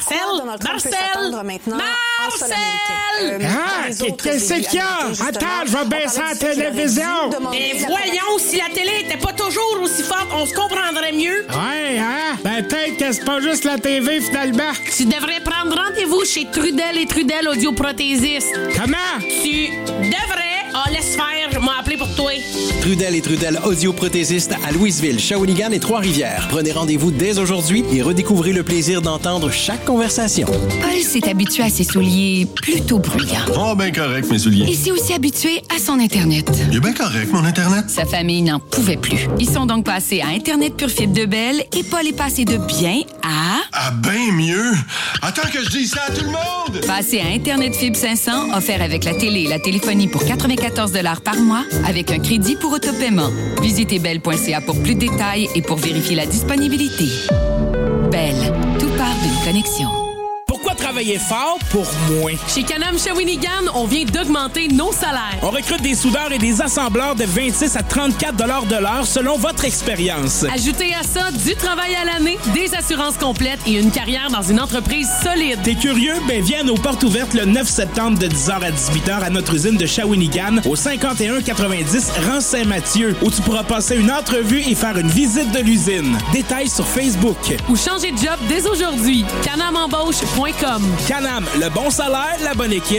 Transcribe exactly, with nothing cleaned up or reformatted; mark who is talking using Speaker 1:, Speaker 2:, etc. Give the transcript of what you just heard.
Speaker 1: Marcel? Marcel! Marcel!
Speaker 2: Euh, ah, qu'est-ce qu'il y a? Attends, je vais baisser la télévision.
Speaker 1: Mais voyons, si la télé était pas toujours aussi forte, on se comprendrait mieux.
Speaker 2: Ouais, hein? Ben, peut-être que c'est pas juste la T V, finalement.
Speaker 1: Tu devrais prendre rendez-vous chez Trudel et Trudel audioprothésiste.
Speaker 2: Comment?
Speaker 1: Tu devrais... Ah, laisse faire, je m'ai appelé pour toi.
Speaker 3: Trudel et Trudel audioprothésiste à Louisville, Shawinigan et Trois-Rivières. Prenez rendez-vous dès aujourd'hui et redécouvrez le plaisir d'entendre chaque conversation.
Speaker 4: Paul s'est habitué à ses souliers plutôt bruyants.
Speaker 5: Oh, ben correct, mes souliers.
Speaker 4: Il s'est aussi habitué à son Internet.
Speaker 5: Il est bien correct, mon Internet.
Speaker 4: Sa famille n'en pouvait plus. Ils sont donc passés à Internet Pure Fibre de Bell et Paul est passé de bien à...
Speaker 5: Ah, bien mieux. Attends que je dise ça à tout le monde.
Speaker 4: Passé à Internet Fibre cinq cents, offert avec la télé et la téléphonie pour quatre-vingt-quatorze dollars par mois, avec un crédit pour autopaiement. Visitez bell point c a pour plus de détails et pour vérifier la disponibilité. Bell, tout part d'une connexion.
Speaker 6: Pourquoi travailler fort pour moins?
Speaker 1: Chez Canam Shawinigan, on vient d'augmenter nos salaires.
Speaker 6: On recrute des soudeurs et des assembleurs de vingt-six à trente-quatre dollars de l'heure selon votre expérience.
Speaker 1: Ajoutez à ça du travail à l'année, des assurances complètes et une carrière dans une entreprise solide.
Speaker 6: T'es curieux? Ben viens à nos portes ouvertes le neuf septembre de dix heures à dix-huit heures à notre usine de Shawinigan au cinquante et un quatre-vingt-dix rue Saint-Mathieu où tu pourras passer une entrevue et faire une visite de l'usine. Détails sur Facebook.
Speaker 1: Ou changer de job dès aujourd'hui. canam embauche point com.
Speaker 6: Canam, le bon salaire, la bonne équipe.